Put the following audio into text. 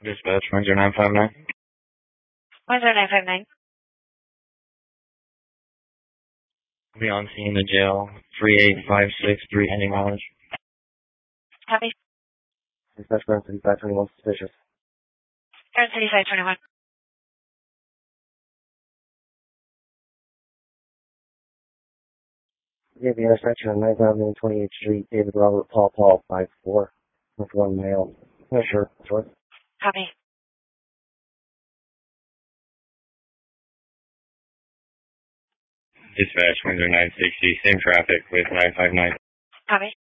Dispatch, Windsor 959. Windsor 959. Be on scene, the jail, 38563, ending mileage. Copy. Dispatch, Burn City 521, suspicious. Burn City 521. Yeah, the intersection on 9,000 and 28th Street, David Robert Paul 5'4", with one male. Yeah, sure, short. Copy. Dispatch, Windsor 960, same traffic with 959. Copy.